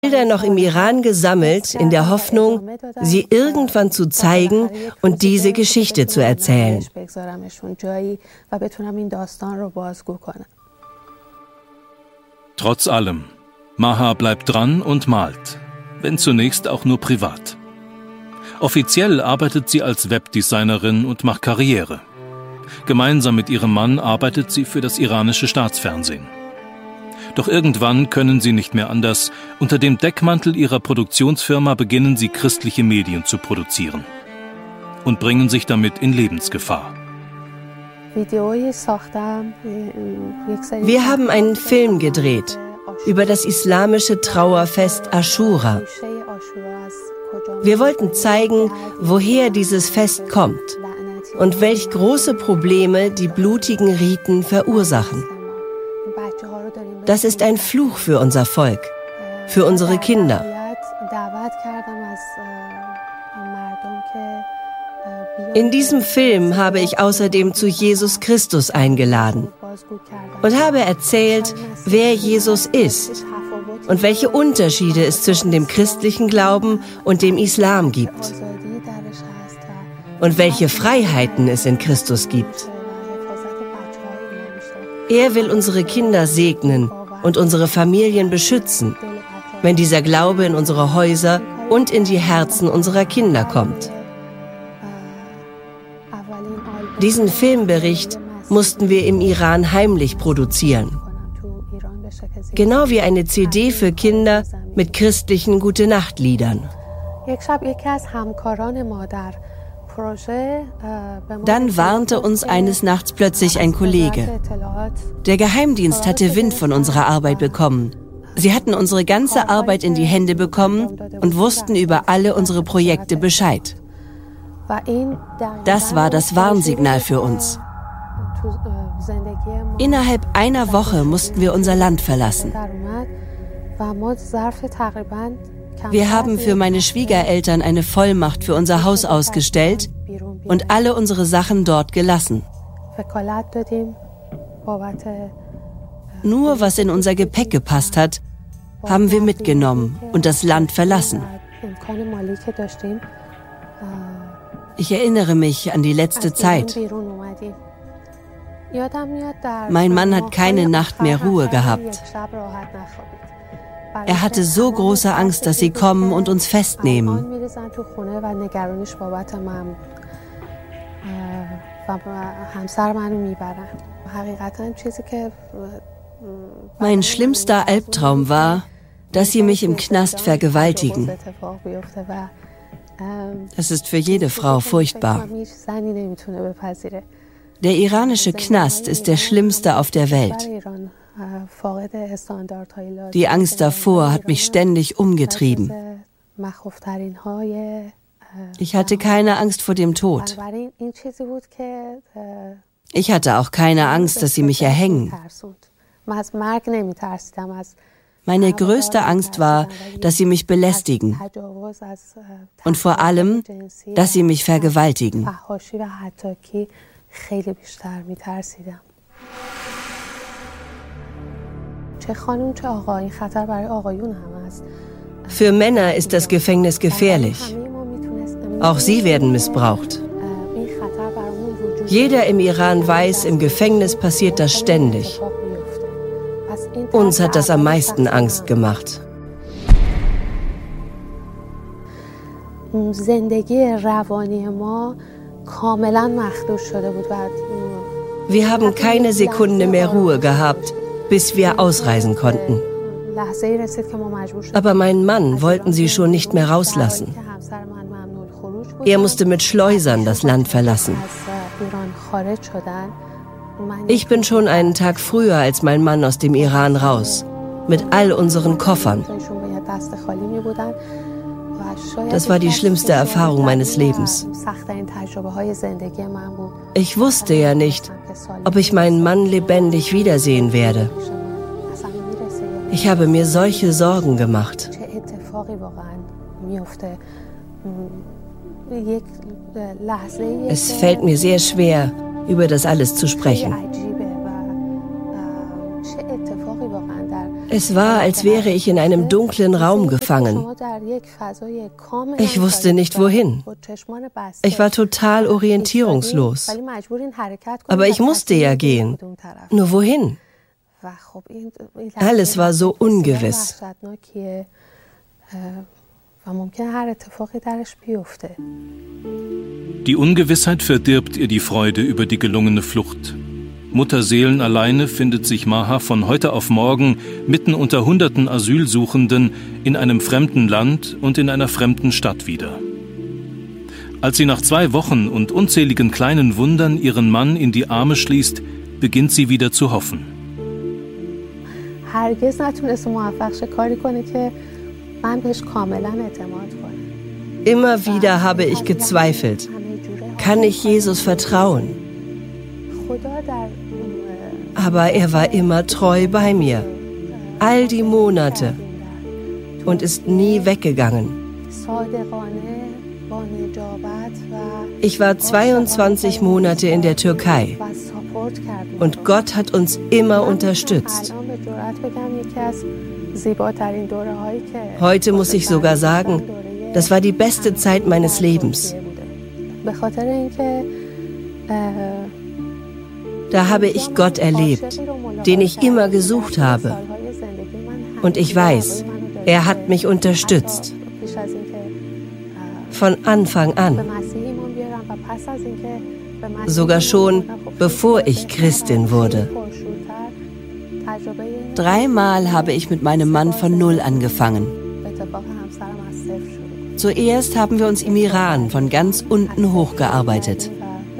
Bilder noch im Iran gesammelt, in der Hoffnung, sie irgendwann zu zeigen und diese Geschichte zu erzählen. Trotz allem, Maha bleibt dran und malt, wenn zunächst auch nur privat. Offiziell arbeitet sie als Webdesignerin und macht Karriere. Gemeinsam mit ihrem Mann arbeitet sie für das iranische Staatsfernsehen. Doch irgendwann können sie nicht mehr anders. Unter dem Deckmantel ihrer Produktionsfirma beginnen sie, christliche Medien zu produzieren und bringen sich damit in Lebensgefahr. Wir haben einen Film gedreht über das islamische Trauerfest Aschura. Wir wollten zeigen, woher dieses Fest kommt und welch große Probleme die blutigen Riten verursachen. Das ist ein Fluch für unser Volk, für unsere Kinder. In diesem Film habe ich außerdem zu Jesus Christus eingeladen und habe erzählt, wer Jesus ist und welche Unterschiede es zwischen dem christlichen Glauben und dem Islam gibt und welche Freiheiten es in Christus gibt. Er will unsere Kinder segnen und unsere Familien beschützen, wenn dieser Glaube in unsere Häuser und in die Herzen unserer Kinder kommt. Diesen Filmbericht mussten wir im Iran heimlich produzieren. Genau wie eine CD für Kinder mit christlichen Gute-Nacht-Liedern. Dann warnte uns eines Nachts plötzlich ein Kollege. Der Geheimdienst hatte Wind von unserer Arbeit bekommen. Sie hatten unsere ganze Arbeit in die Hände bekommen und wussten über alle unsere Projekte Bescheid. Das war das Warnsignal für uns. Innerhalb einer Woche mussten wir unser Land verlassen. Wir haben für meine Schwiegereltern eine Vollmacht für unser Haus ausgestellt und alle unsere Sachen dort gelassen. Nur was in unser Gepäck gepasst hat, haben wir mitgenommen und das Land verlassen. Ich erinnere mich an die letzte Zeit. Mein Mann hat keine Nacht mehr Ruhe gehabt. Er hatte so große Angst, dass sie kommen und uns festnehmen. Mein schlimmster Albtraum war, dass sie mich im Knast vergewaltigen. Das ist für jede Frau furchtbar. Der iranische Knast ist der schlimmste auf der Welt. Die Angst davor hat mich ständig umgetrieben. Ich hatte keine Angst vor dem Tod. Ich hatte auch keine Angst, dass sie mich erhängen. Meine größte Angst war, dass sie mich belästigen und vor allem, dass sie mich vergewaltigen. Für Männer ist das Gefängnis gefährlich. Auch sie werden missbraucht. Jeder im Iran weiß, im Gefängnis passiert das ständig. Uns hat das am meisten Angst gemacht. Wir haben keine Sekunde mehr Ruhe gehabt, bis wir ausreisen konnten. Aber meinen Mann wollten sie schon nicht mehr rauslassen. Er musste mit Schleusern das Land verlassen. Ich bin schon einen Tag früher als mein Mann aus dem Iran raus, mit all unseren Koffern. Das war die schlimmste Erfahrung meines Lebens. Ich wusste ja nicht, ob ich meinen Mann lebendig wiedersehen werde. Ich habe mir solche Sorgen gemacht. Es fällt mir sehr schwer, über das alles zu sprechen. Es war, als wäre ich in einem dunklen Raum gefangen. Ich wusste nicht, wohin. Ich war total orientierungslos. Aber ich musste ja gehen. Nur wohin? Alles war so ungewiss. Die Ungewissheit verdirbt ihr die Freude über die gelungene Flucht. Mutterseelenalleine findet sich Maha von heute auf morgen mitten unter hunderten Asylsuchenden in einem fremden Land und in einer fremden Stadt wieder. Als sie nach 2 Wochen und unzähligen kleinen Wundern ihren Mann in die Arme schließt, beginnt sie wieder zu hoffen. Immer wieder habe ich gezweifelt. Kann ich Jesus vertrauen? Aber er war immer treu bei mir. All die Monate. Und ist nie weggegangen. Ich war 22 Monate in der Türkei. Und Gott hat uns immer unterstützt. Heute muss ich sogar sagen, das war die beste Zeit meines Lebens. Da habe ich Gott erlebt, den ich immer gesucht habe. Und ich weiß, er hat mich unterstützt. Von Anfang an. Sogar schon, bevor ich Christin wurde. 3-mal habe ich mit meinem Mann von Null angefangen. Zuerst haben wir uns im Iran von ganz unten hochgearbeitet.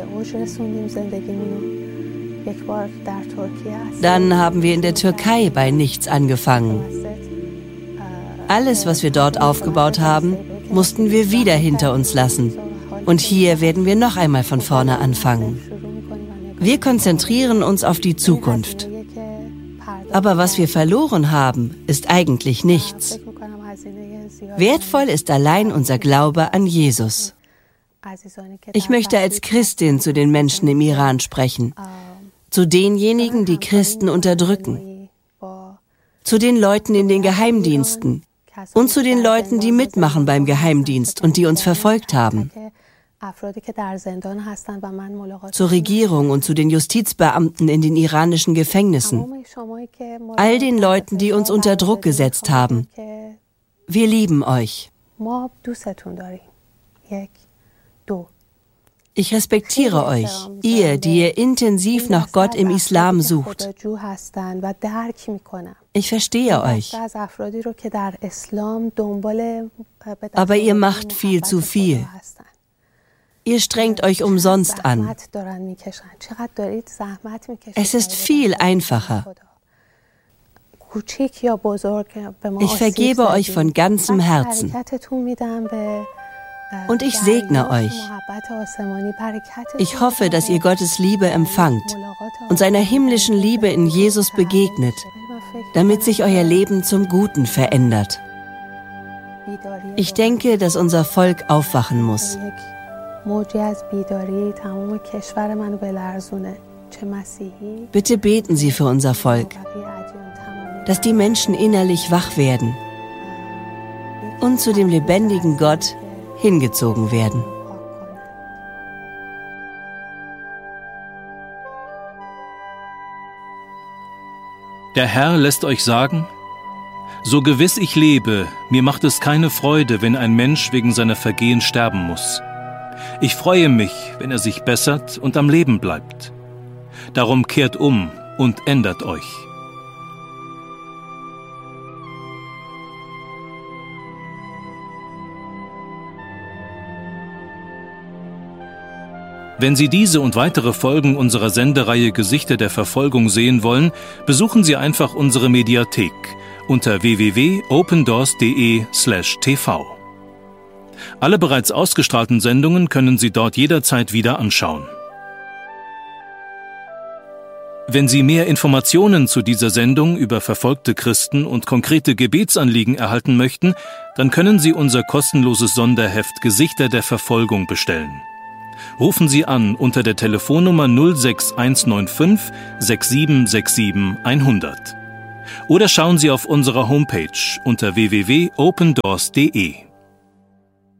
Dann haben wir in der Türkei bei nichts angefangen. Alles, was wir dort aufgebaut haben, mussten wir wieder hinter uns lassen. Und hier werden wir noch einmal von vorne anfangen. Wir konzentrieren uns auf die Zukunft. Aber was wir verloren haben, ist eigentlich nichts. Wertvoll ist allein unser Glaube an Jesus. Ich möchte als Christin zu den Menschen im Iran sprechen. Zu denjenigen, die Christen unterdrücken. Zu den Leuten in den Geheimdiensten. Und zu den Leuten, die mitmachen beim Geheimdienst und die uns verfolgt haben. Zur Regierung und zu den Justizbeamten in den iranischen Gefängnissen. All den Leuten, die uns unter Druck gesetzt haben. Wir lieben euch. Ich respektiere euch, ihr, die ihr intensiv nach Gott im Islam sucht. Ich verstehe euch. Aber ihr macht viel zu viel. Ihr strengt euch umsonst an. Es ist viel einfacher. Ich vergebe euch von ganzem Herzen. Und ich segne euch. Ich hoffe, dass ihr Gottes Liebe empfangt und seiner himmlischen Liebe in Jesus begegnet, damit sich euer Leben zum Guten verändert. Ich denke, dass unser Volk aufwachen muss. Bitte beten Sie für unser Volk, dass die Menschen innerlich wach werden und zu dem lebendigen Gott hingezogen werden. Der Herr lässt euch sagen: So gewiss ich lebe, mir macht es keine Freude, wenn ein Mensch wegen seiner Vergehen sterben muss. Ich freue mich, wenn er sich bessert und am Leben bleibt. Darum kehrt um und ändert euch. Wenn Sie diese und weitere Folgen unserer Sendereihe Gesichter der Verfolgung sehen wollen, besuchen Sie einfach unsere Mediathek unter www.opendoors.de/tv. Alle bereits ausgestrahlten Sendungen können Sie dort jederzeit wieder anschauen. Wenn Sie mehr Informationen zu dieser Sendung über verfolgte Christen und konkrete Gebetsanliegen erhalten möchten, dann können Sie unser kostenloses Sonderheft Gesichter der Verfolgung bestellen. Rufen Sie an unter der Telefonnummer 06195 6767 100. Oder schauen Sie auf unserer Homepage unter www.opendoors.de.